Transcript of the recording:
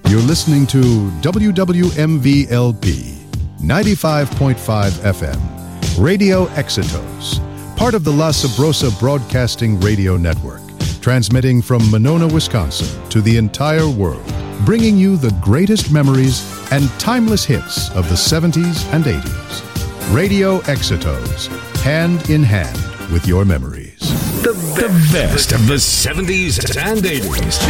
You're listening to WWMV-LP 95.5 FM, Radio Exitos, part of the La Sabrosa Broadcasting Radio Network, transmitting from Monona, Wisconsin to the entire world, bringing you the greatest memories and timeless hits of the 70s and 80s. Radio Exitos, hand in hand with your memories. The best of the 70s and 80s.